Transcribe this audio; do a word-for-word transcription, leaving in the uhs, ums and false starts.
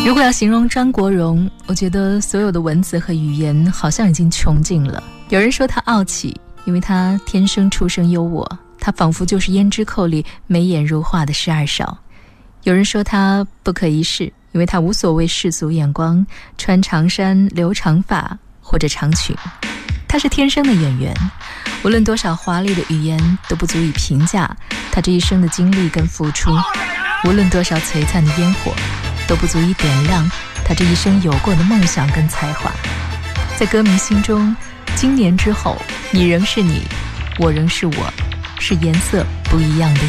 如果要形容张国荣，我觉得所有的文字和语言好像已经穷尽了。有人说他傲气，因为他天生出生优渥，他仿佛就是胭脂扣里眉眼如画的十二少。有人说他不可一世，因为他无所谓世俗眼光，穿长衫留长发或者长裙。他是天生的演员，无论多少华丽的语言都不足以评价他这一生的经历跟付出，无论多少璀璨的烟火都不足以点亮他这一生有过的梦想跟才华。在歌迷心中，经年之后，你仍是你，我仍是我，是颜色不一样的